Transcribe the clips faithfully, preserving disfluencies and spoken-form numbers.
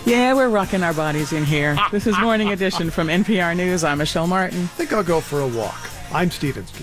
Yeah, we're rocking our bodies in here. This is Morning Edition from N P R News. I'm Michelle Martin. I think I'll go for a walk. I'm Stephen Steep.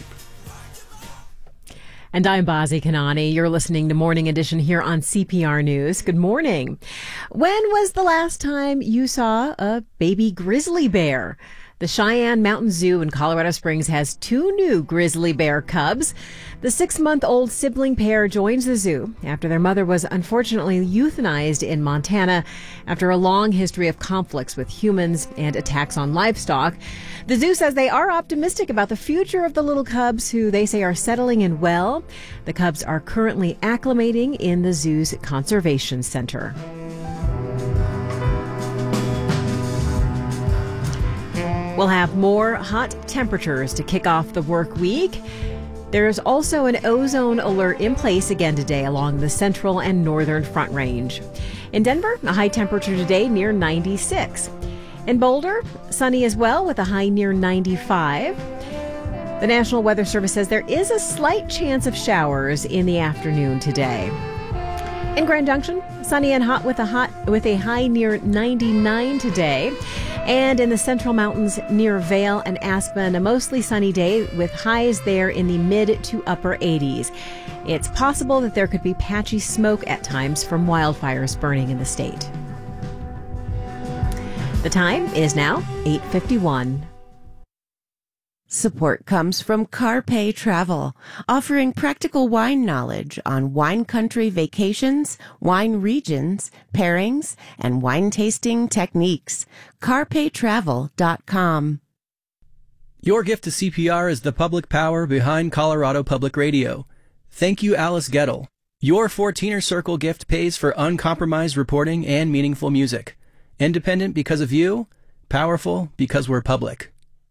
And I'm Bazi Kanani. You're listening to Morning Edition here on C P R News. Good morning. When was the last time you saw a baby grizzly bear? The Cheyenne Mountain Zoo in Colorado Springs has two new grizzly bear cubs. The six-month-old sibling pair joins the zoo after their mother was unfortunately euthanized in Montana after a long history of conflicts with humans and attacks on livestock. The zoo says they are optimistic about the future of the little cubs, who they say are settling in well. The cubs are currently acclimating in the zoo's conservation center. We'll have more hot temperatures to kick off the work week. There's also an ozone alert in place again today along the central and northern Front Range. In Denver, a high temperature today near ninety-six. In Boulder, sunny as well with a high near ninety-five. The National Weather Service says there is a slight chance of showers in the afternoon today. In Grand Junction, sunny and hot with a hot with a high near ninety-nine today. And in the Central Mountains near Vail and Aspen, a mostly sunny day with highs there in the mid to upper eighties. It's possible that there could be patchy smoke at times from wildfires burning in the state. The time is now eight fifty-one. Support comes from Carpe Travel, offering practical wine knowledge on wine country vacations, wine regions, pairings, and wine tasting techniques. carpe travel dot com. Your gift to C P R is the public power behind Colorado Public Radio. Thank you, Alice Gettle. Your fourteener Circle gift pays for uncompromised reporting and meaningful music. Independent because of you, powerful because we're public.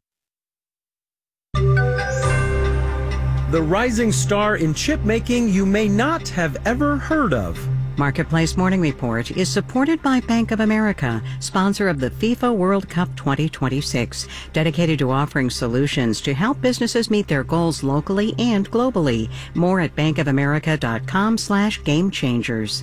The rising star in chip making you may not have ever heard of. Marketplace Morning Report is supported by Bank of America, sponsor of the FIFA World Cup twenty twenty-six, dedicated to offering solutions to help businesses meet their goals locally and globally. More at bankofamerica.com slash game changers.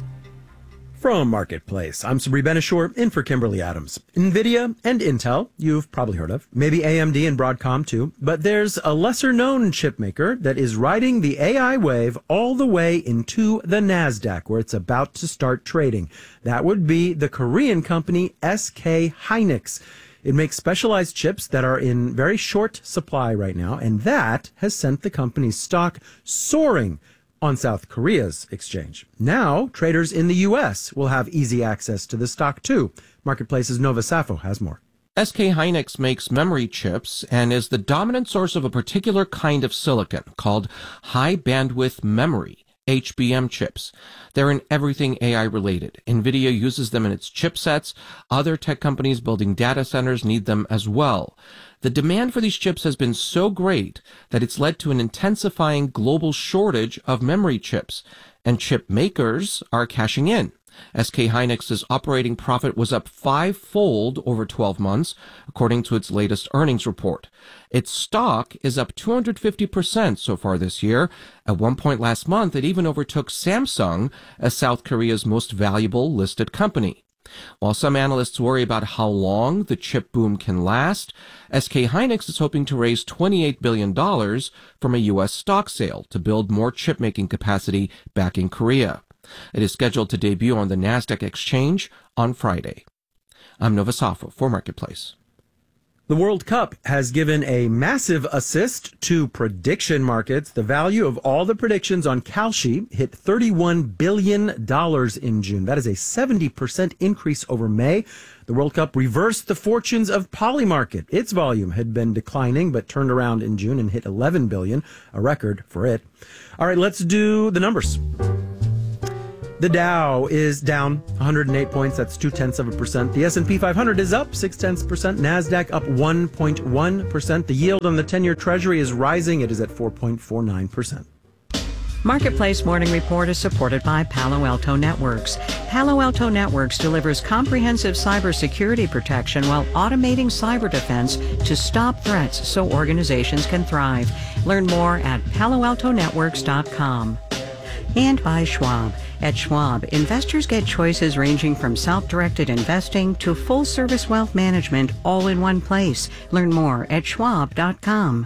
From Marketplace, I'm Sabri Benishore, in for Kimberly Adams. NVIDIA and Intel, you've probably heard of. Maybe A M D and Broadcom too. But there's a lesser-known chip maker that is riding the A I wave all the way into the NASDAQ, where it's about to start trading. That would be the Korean company S K Hynix. It makes specialized chips that are in very short supply right now, and that has sent the company's stock soaring on South Korea's exchange. Now, traders in the U S will have easy access to the stock too. Marketplace's Nova Safo has more. S K Hynix makes memory chips and is the dominant source of a particular kind of silicon called high bandwidth memory, H B M chips. They're in everything A I related. NVIDIA uses them in its chipsets. Other tech companies building data centers need them as well. The demand for these chips has been so great that it's led to an intensifying global shortage of memory chips, and chip makers are cashing in. S K Hynix's operating profit was up five-fold over twelve months, according to its latest earnings report. Its stock is up two hundred fifty percent so far this year. At one point last month, it even overtook Samsung as South Korea's most valuable listed company. While some analysts worry about how long the chip boom can last, S K Hynix is hoping to raise twenty-eight billion dollars from a U S stock sale to build more chip-making capacity back in Korea. It is scheduled to debut on the NASDAQ exchange on Friday. I'm Nova Safo for Marketplace. The World Cup has given a massive assist to prediction markets. The value of all the predictions on Kalshi hit thirty-one billion dollars in June. That is a seventy percent increase over May. The World Cup reversed the fortunes of Polymarket. Its volume had been declining, but turned around in June and hit eleven billion dollars, a record for it. All right, let's do the numbers. The Dow is down one hundred eight points. That's two-tenths of a percent. The S and P five hundred is up six-tenths percent. NASDAQ up one point one percent. The yield on the ten-year Treasury is rising. It is at four point four nine percent. Marketplace Morning Report is supported by Palo Alto Networks. Palo Alto Networks delivers comprehensive cybersecurity protection while automating cyber defense to stop threats so organizations can thrive. Learn more at palo alto networks dot com. And by Schwab. At Schwab, investors get choices ranging from self-directed investing to full-service wealth management all in one place. Learn more at schwab dot com.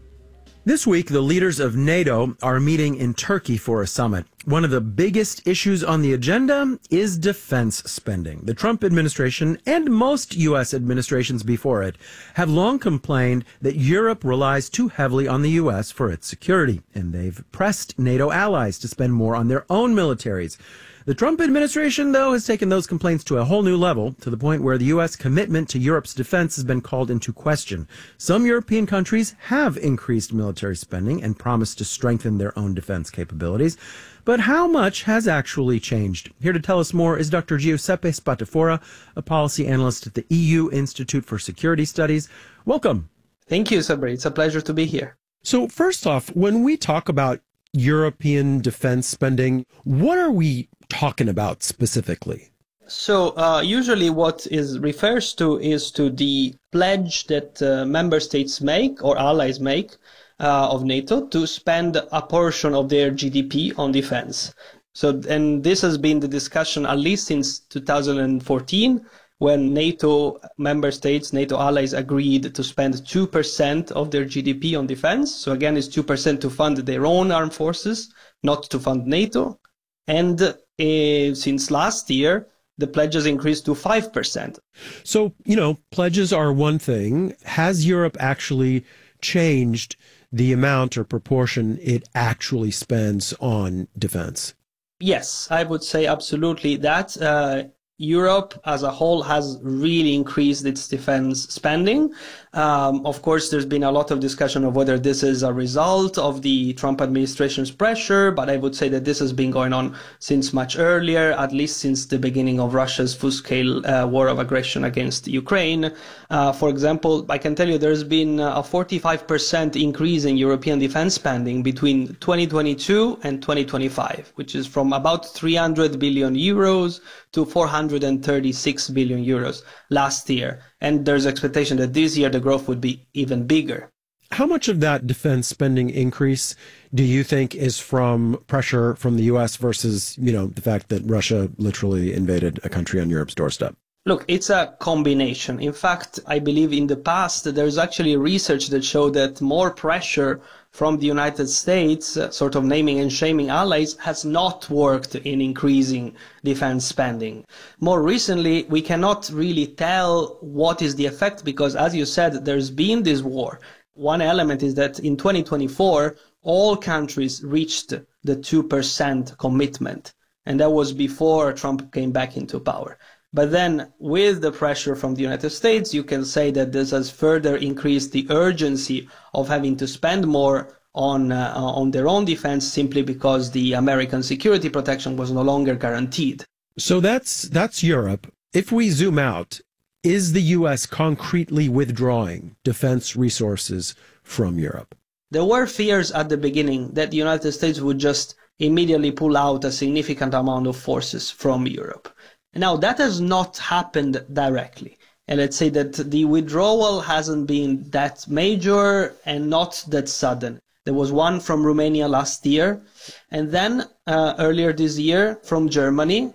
This week, the leaders of NATO are meeting in Turkey for a summit. One of the biggest issues on the agenda is defense spending. The Trump administration and most U S administrations before it have long complained that Europe relies too heavily on the U S for its security, and they've pressed NATO allies to spend more on their own militaries. The Trump administration, though, has taken those complaints to a whole new level, to the point where the U S commitment to Europe's defense has been called into question. Some European countries have increased military spending and promised to strengthen their own defense capabilities. But how much has actually changed? Here to tell us more is Doctor Giuseppe Spatafora, a policy analyst at the E U Institute for Security Studies. Welcome. Thank you, Sabri. It's a pleasure to be here. So first off, when we talk about European defense spending, what are we talking about specifically? So uh, usually what is refers to is to the pledge that uh, member states make or allies make uh, of NATO to spend a portion of their G D P on defense. So, and this has been the discussion at least since two thousand fourteen, when NATO member states, NATO allies agreed to spend two percent of their G D P on defense. So again, it's two percent to fund their own armed forces, not to fund NATO. And uh, since last year, the pledges increased to five percent. So, you know, pledges are one thing. Has Europe actually changed the amount or proportion it actually spends on defense? Yes, I would say absolutely that. Uh, Europe as a whole has really increased its defense spending. Um, of course, there's been a lot of discussion of whether this is a result of the Trump administration's pressure, but I would say that this has been going on since much earlier, at least since the beginning of Russia's full-scale uh, war of aggression against Ukraine. Uh, for example, I can tell you there's been a forty-five percent increase in European defense spending between twenty twenty-two and twenty twenty-five, which is from about three hundred billion euros to four hundred thirty-six billion euros last year. And there's expectation that this year the growth would be even bigger. How much of that defense spending increase do you think is from pressure from the U S versus, you know, the fact that Russia literally invaded a country on Europe's doorstep? Look, it's a combination. In fact, I believe in the past there's actually research that showed that more pressure from the United States, uh, sort of naming and shaming allies, has not worked in increasing defense spending. More recently, we cannot really tell what is the effect because, as you said, there's been this war. One element is that in twenty twenty-four, all countries reached the two percent commitment, and that was before Trump came back into power. But then with the pressure from the United States, you can say that this has further increased the urgency of having to spend more on uh, on their own defense simply because the American security protection was no longer guaranteed. So that's that's Europe. If we zoom out, is the U S concretely withdrawing defense resources from Europe? There were fears at the beginning that the United States would just immediately pull out a significant amount of forces from Europe. Now, that has not happened directly. And let's say that the withdrawal hasn't been that major and not that sudden. There was one from Romania last year, and then uh, earlier this year from Germany.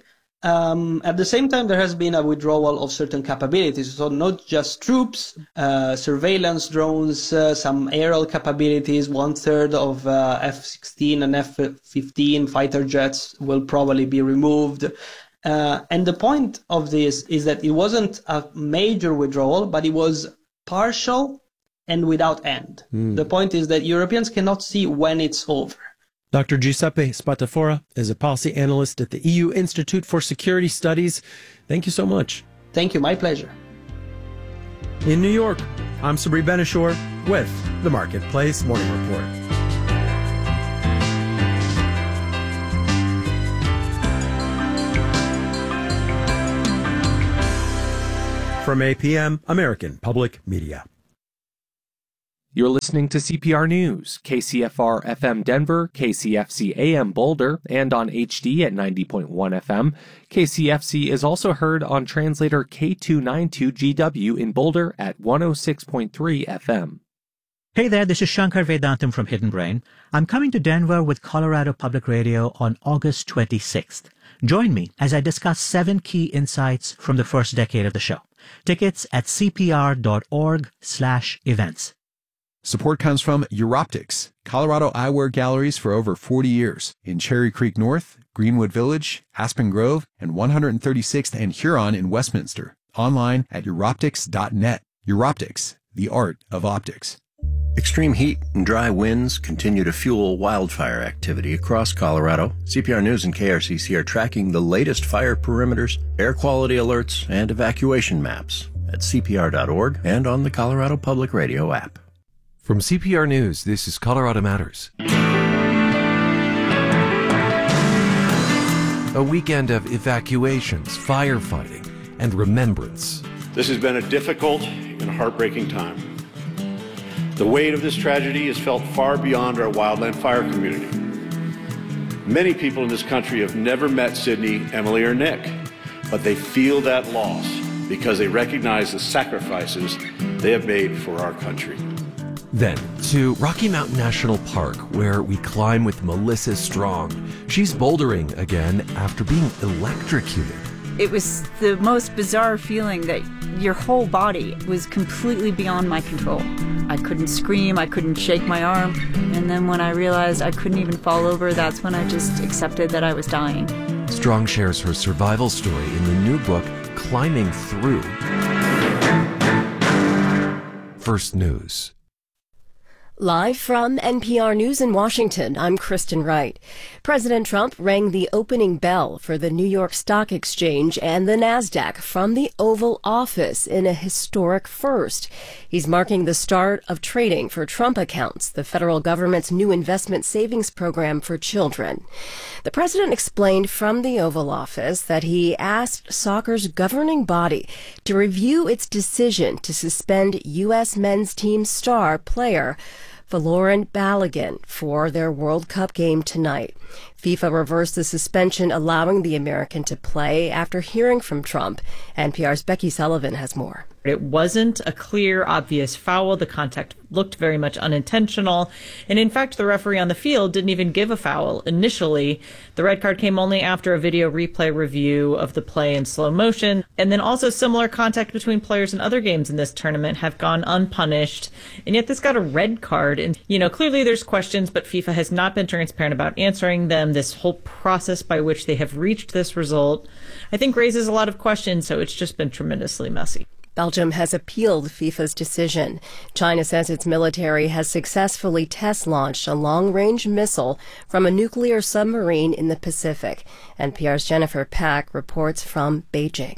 Um, at the same time, there has been a withdrawal of certain capabilities. So not just troops, uh, surveillance drones, uh, some aerial capabilities, one third of uh, F sixteen and F fifteen fighter jets will probably be removed. Uh, and the point of this is that it wasn't a major withdrawal, but it was partial and without end. Mm. The point is that Europeans cannot see when it's over. Doctor Giuseppe Spatafora is a policy analyst at the E U Institute for Security Studies. Thank you so much. Thank you. My pleasure. In New York, I'm Sabri Benishore with the Marketplace Morning Report. From A P M, American Public Media. You're listening to C P R News, K C F R F M Denver, K C F C A M Boulder, and on H D at ninety point one F M. K C F C is also heard on translator K two ninety-two G W in Boulder at one oh six point three F M. Hey there, this is Shankar Vedantam from Hidden Brain. I'm coming to Denver with Colorado Public Radio on August twenty-sixth. Join me as I discuss seven key insights from the first decade of the show. Tickets at cpr.org slash events. Support comes from Europtics, Colorado eyewear galleries for over forty years in Cherry Creek North, Greenwood Village, Aspen Grove, and one hundred thirty-sixth and Huron in Westminster. Online at europtics dot net. Europtics, the art of optics. Extreme heat and dry winds continue to fuel wildfire activity across Colorado. C P R News and K R C C are tracking the latest fire perimeters, air quality alerts, and evacuation maps at c p r dot org and on the Colorado Public Radio app. From C P R News, this is Colorado Matters. A weekend of evacuations, firefighting, and remembrance. This has been a difficult and heartbreaking time. The weight of this tragedy is felt far beyond our wildland fire community. Many people in this country have never met Sydney, Emily, or Nick, but they feel that loss because they recognize the sacrifices they have made for our country. Then to Rocky Mountain National Park, where we climb with Melissa Strong. She's bouldering again after being electrocuted. It was the most bizarre feeling that your whole body was completely beyond my control. I couldn't scream, I couldn't shake my arm, and then when I realized I couldn't even fall over, that's when I just accepted that I was dying. Strong shares her survival story in the new book, Climbing Through. First News. Live from N P R News in Washington, I'm Kristen Wright. President Trump rang the opening bell for the New York Stock Exchange and the NASDAQ from the Oval Office in a historic first. He's marking the start of trading for Trump Accounts, the federal government's new investment savings program for children. The president explained from the Oval Office that he asked soccer's governing body to review its decision to suspend U S men's team star player Folarin Balogun for their World Cup game tonight. FIFA reversed the suspension, allowing the American to play after hearing from Trump. N P R's Becky Sullivan has more. It wasn't a clear, obvious foul. The contact looked very much unintentional. And in fact, the referee on the field didn't even give a foul initially. The red card came only after a video replay review of the play in slow motion. And then also similar contact between players in other games in this tournament have gone unpunished. And yet this got a red card. And, you know, clearly there's questions, but FIFA has not been transparent about answering them. This whole process by which they have reached this result, I think, raises a lot of questions. So it's just been tremendously messy. Belgium has appealed FIFA's decision. China says its military has successfully test-launched a long-range missile from a nuclear submarine in the Pacific. N P R's Jennifer Pack reports from Beijing.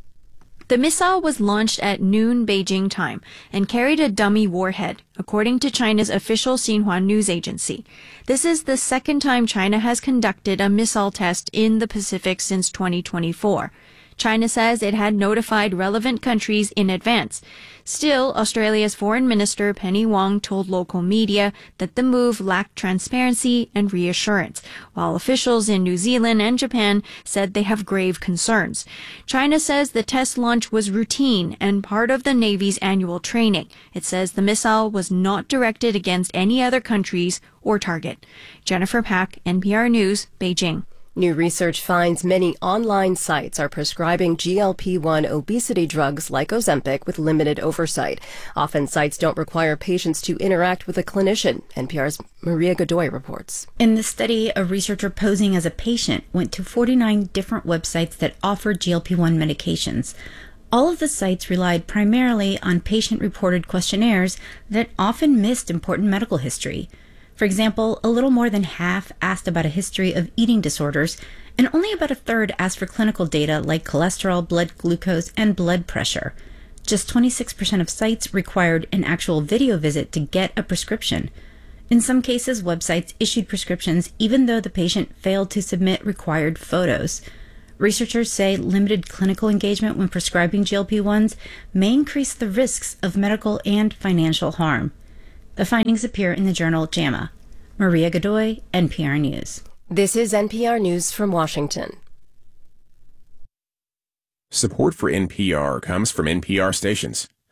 The missile was launched at noon Beijing time and carried a dummy warhead, according to China's official Xinhua news agency. This is the second time China has conducted a missile test in the Pacific since twenty twenty-four. China says it had notified relevant countries in advance. Still, Australia's Foreign Minister Penny Wong told local media that the move lacked transparency and reassurance, while officials in New Zealand and Japan said they have grave concerns. China says the test launch was routine and part of the Navy's annual training. It says the missile was not directed against any other countries or target. Jennifer Pack, N P R News, Beijing. New research finds many online sites are prescribing G L P one obesity drugs like Ozempic with limited oversight. Often sites don't require patients to interact with a clinician. N P R's Maria Godoy reports. In the study, a researcher posing as a patient went to forty-nine different websites that offered G L P one medications. All of the sites relied primarily on patient-reported questionnaires that often missed important medical history. For example, a little more than half asked about a history of eating disorders, and only about a third asked for clinical data like cholesterol, blood glucose, and blood pressure. Just twenty-six percent of sites required an actual video visit to get a prescription. In some cases, websites issued prescriptions even though the patient failed to submit required photos. Researchers say limited clinical engagement when prescribing G L P ones may increase the risks of medical and financial harm. The findings appear in the journal JAMA. Maria Godoy, N P R News. This is N P R News from Washington. Support for N P R comes from N P R stations.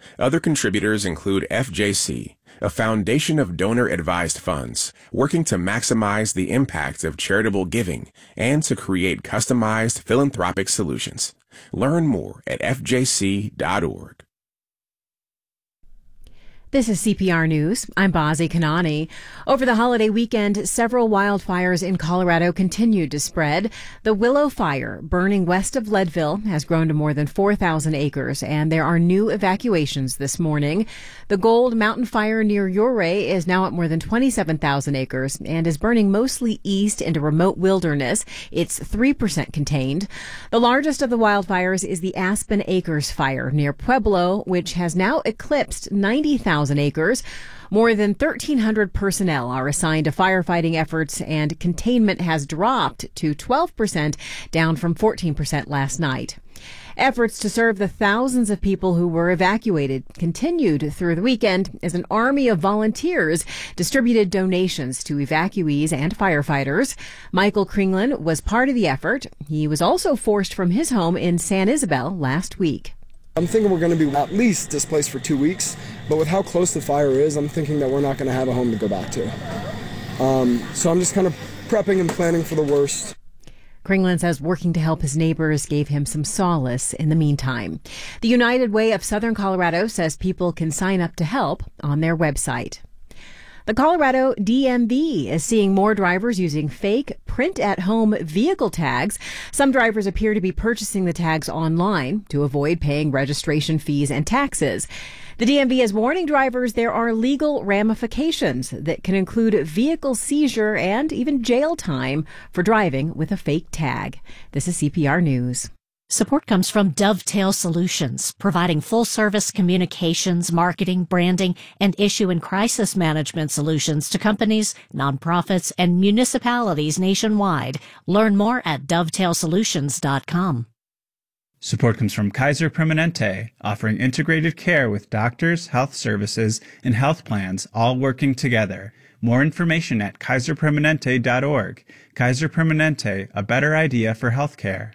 Other contributors include F J C, a foundation of donor-advised funds working to maximize the impact of charitable giving and to create customized philanthropic solutions. Learn more at F J C dot org. This is C P R News. I'm Bazi Kanani. Over the holiday weekend, several wildfires in Colorado continued to spread. The Willow Fire, burning west of Leadville, has grown to more than four thousand acres, and there are new evacuations this morning. The Gold Mountain Fire near Ouray is now at more than twenty-seven thousand acres and is burning mostly east into remote wilderness. It's three percent contained. The largest of the wildfires is the Aspen Acres Fire near Pueblo, which has now eclipsed ninety thousand acres. More than thirteen hundred personnel are assigned to firefighting efforts, and containment has dropped to twelve percent, down from fourteen percent last night. Efforts to serve the thousands of people who were evacuated continued through the weekend as an army of volunteers distributed donations to evacuees and firefighters. Michael Kringlin was part of the effort. He was also forced from his home in San Isabel last week. I'm thinking we're going to be at least displaced for two weeks, but with how close the fire is, I'm thinking that we're not going to have a home to go back to. Um, so I'm just kind of prepping and planning for the worst. Kringlin says working to help his neighbors gave him some solace in the meantime. The United Way of Southern Colorado says people can sign up to help on their website. The Colorado D M V is seeing more drivers using fake print-at-home vehicle tags. Some drivers appear to be purchasing the tags online to avoid paying registration fees and taxes. The D M V is warning drivers there are legal ramifications that can include vehicle seizure and even jail time for driving with a fake tag. This is C P R News. Support comes from Dovetail Solutions, providing full-service communications, marketing, branding, and issue and crisis management solutions to companies, nonprofits, and municipalities nationwide. Learn more at dovetail solutions dot com. Support comes from Kaiser Permanente, offering integrated care with doctors, health services, and health plans all working together. More information at kaiser permanente dot org. Kaiser Permanente, a better idea for healthcare.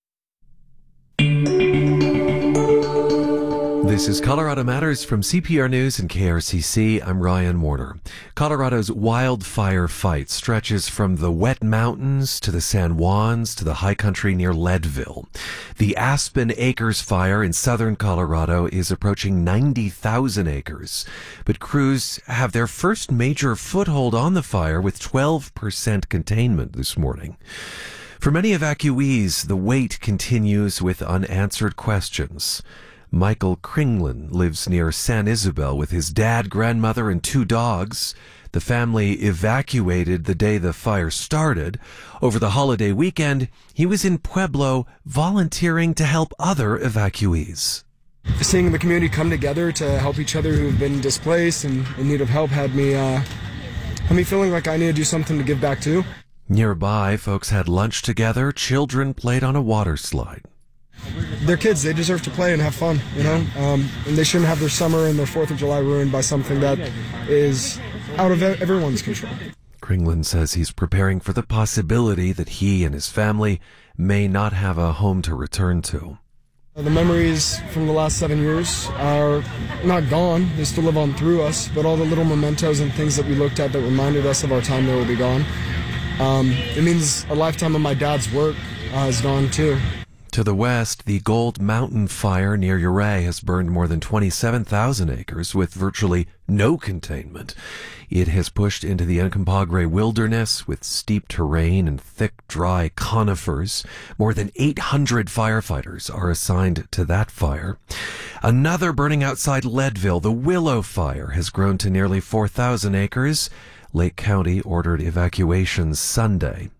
This is Colorado Matters from C P R News and K R C C. I'm Ryan Warner. Colorado's wildfire fight stretches from the wet mountains to the San Juans to the high country near Leadville. The Aspen Acres fire in southern Colorado is approaching ninety thousand acres, but crews have their first major foothold on the fire with twelve percent containment this morning. For many evacuees, the wait continues with unanswered questions. Michael Kringlin lives near San Isabel with his dad, grandmother, and two dogs. The family evacuated the day the fire started. Over the holiday weekend, he was in Pueblo volunteering to help other evacuees. Seeing the community come together to help each other who've been displaced and in need of help had me, uh, had me feeling like I need to do something to give back to. Nearby, folks had lunch together. Children played on a water slide. They're kids. They deserve to play and have fun, you know? Um, and they shouldn't have their summer and their fourth of July ruined by something that is out of everyone's control. Kringlin says he's preparing for the possibility that he and his family may not have a home to return to. The memories from the last seven years are not gone. They still live on through us, but all the little mementos and things that we looked at that reminded us of our time there will be gone. Um, it means a lifetime of my dad's work uh, is gone too. To the west, the Gold Mountain Fire near Ouray has burned more than twenty-seven thousand acres with virtually no containment. It has pushed into the Uncompahgre wilderness with steep terrain and thick, dry conifers. More than eight hundred firefighters are assigned to that fire. Another burning outside Leadville, the Willow Fire, has grown to nearly four thousand acres. Lake County ordered evacuations Sunday.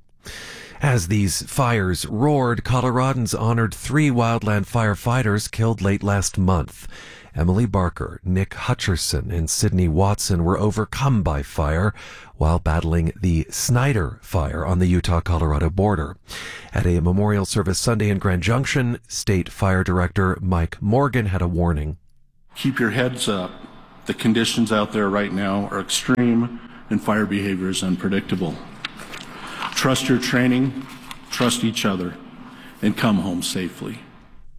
As these fires roared, Coloradans honored three wildland firefighters killed late last month. Emily Barker, Nick Hutcherson, and Sydney Watson were overcome by fire while battling the Snyder Fire on the Utah-Colorado border. At a memorial service Sunday in Grand Junction, State Fire Director Mike Morgan had a warning. Keep your heads up. The conditions out there right now are extreme and fire behavior is unpredictable. Trust your training, trust each other, and come home safely.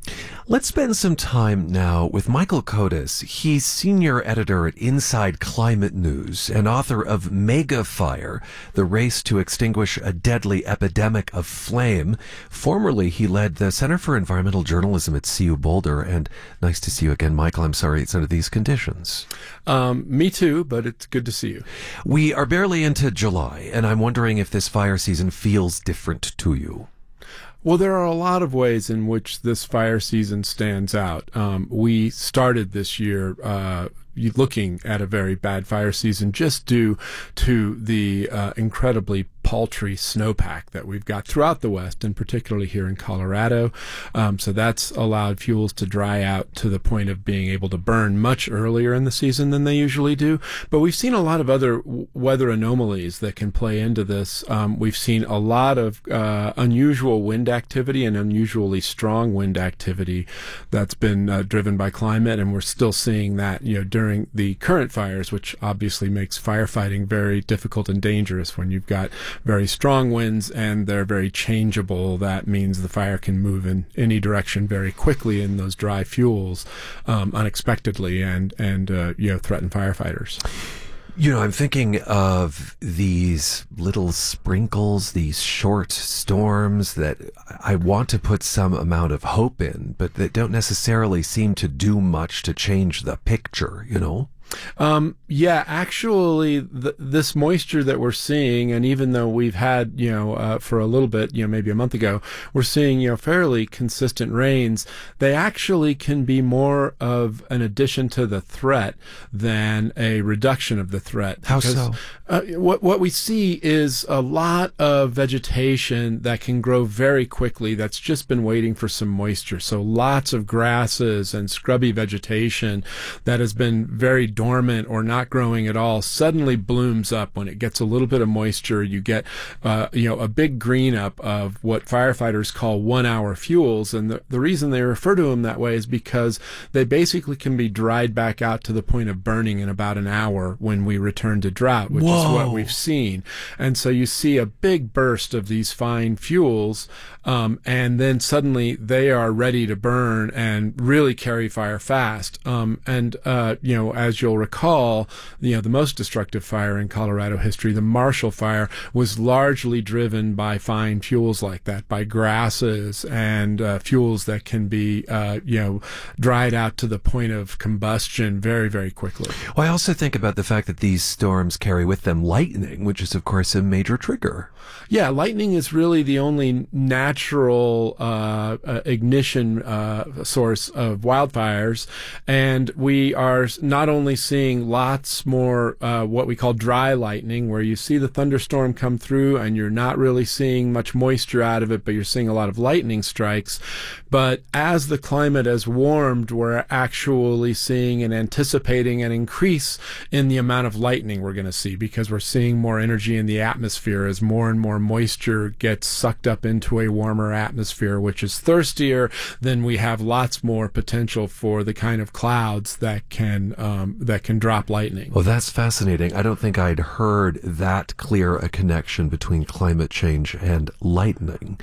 Let's spend some time now with Michael Kotis. He's senior editor at Inside Climate News and author of Mega Fire, The Race to Extinguish a Deadly Epidemic of Flame. Formerly, he led the Center for Environmental Journalism at C U Boulder. And nice to see you again, Michael. I'm sorry it's under these conditions. Um, me too, but it's good to see you. We are barely into July, and I'm wondering if this fire season feels different to you. Well, there are a lot of ways in which this fire season stands out. Um, we started this year uh, looking at a very bad fire season just due to the uh, incredibly paltry snowpack that we've got throughout the West, and particularly here in Colorado. Um, so that's allowed fuels to dry out to the point of being able to burn much earlier in the season than they usually do. But we've seen a lot of other w- weather anomalies that can play into this. Um, we've seen a lot of uh, unusual wind activity and unusually strong wind activity that's been uh, driven by climate, and we're still seeing that, you know, during the current fires, which obviously makes firefighting very difficult and dangerous when you've got very strong winds and they're very changeable. That means the fire can move in any direction very quickly in those dry fuels um, unexpectedly and, and uh, you know, threaten firefighters. You know, I'm thinking of these little sprinkles, these short storms that I want to put some amount of hope in, but that don't necessarily seem to do much to change the picture, you know? Um, yeah, actually, th- this moisture that we're seeing, and even though we've had, you know, uh, for a little bit, you know, maybe a month ago, we're seeing, you know, fairly consistent rains, they actually can be more of an addition to the threat than a reduction of the threat. How because, so? Uh, what, what we see is a lot of vegetation that can grow very quickly that's just been waiting for some moisture. So lots of grasses and scrubby vegetation that has been very dormant or not growing at all suddenly blooms up when it gets a little bit of moisture. You get, uh, you know, a big green up of what firefighters call one-hour fuels, and the, the reason they refer to them that way is because they basically can be dried back out to the point of burning in about an hour when we return to drought, which Whoa. is what we've seen. And so you see a big burst of these fine fuels, um, and then suddenly they are ready to burn and really carry fire fast. Um, and uh, you know, as you'll recall, you know, the most destructive fire in Colorado history, the Marshall Fire, was largely driven by fine fuels like that, by grasses and uh, fuels that can be, uh, you know, dried out to the point of combustion very, very quickly. Well, I also think about the fact that these storms carry with them lightning, which is, of course, a major trigger. Yeah, lightning is really the only natural uh, uh, ignition uh, source of wildfires, and we are not only seeing lots more uh, what we call dry lightning, where you see the thunderstorm come through and you're not really seeing much moisture out of it, but you're seeing a lot of lightning strikes. But as the climate has warmed, we're actually seeing and anticipating an increase in the amount of lightning we're going to see, because we're seeing more energy in the atmosphere as more and more moisture gets sucked up into a warmer atmosphere, which is thirstier. Then we have lots more potential for the kind of clouds that can um, that can drop lightning. Well, that's fascinating. I don't think I'd heard that clear a connection between climate change and lightning.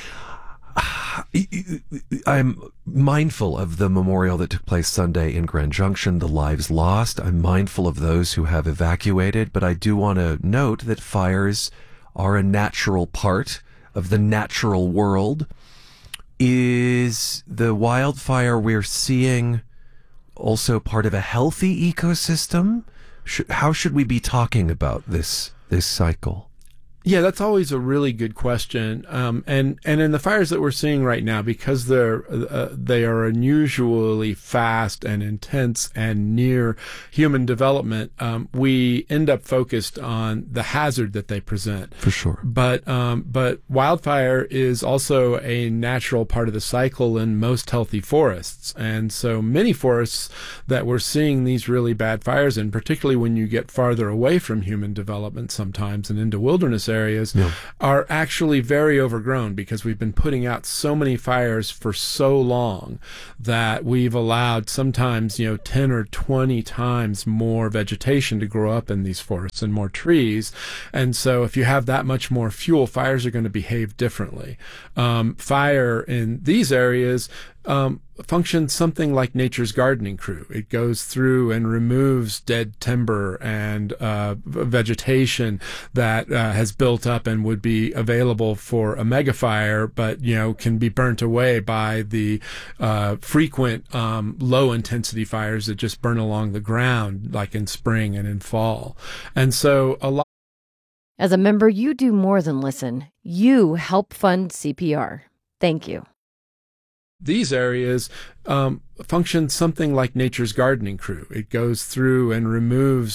I'm mindful of the memorial that took place Sunday in Grand Junction, the lives lost. I'm mindful of those who have evacuated, but I do want to note that fires are a natural part of the natural world. Is the wildfire we're seeing also part of a healthy ecosystem? Should, how should we be talking about this this cycle? Yeah, that's always a really good question. Um, and, and in the fires that we're seeing right now, because they're, uh, they are unusually fast and intense and near human development, um, we end up focused on the hazard that they present. For sure. But, um, but wildfire is also a natural part of the cycle in most healthy forests. And so many forests that we're seeing these really bad fires in, particularly when you get farther away from human development sometimes and into wilderness areas, areas yeah. are actually very overgrown, because we've been putting out so many fires for so long that we've allowed sometimes, you know, ten or twenty times more vegetation to grow up in these forests and more trees. And so if you have that much more fuel, fires are going to behave differently. Um, fire in these areas um, functions something like nature's gardening crew. It goes through and removes dead timber and uh, vegetation that uh, has built up and would be available for a megafire, but you know can be burnt away by the uh, frequent um, low-intensity fires that just burn along the ground, like in spring and in fall. And so a lot. As a member, you do more than listen. You help fund C P R. Thank you. These areas um, function something like nature's gardening crew. It goes through and removes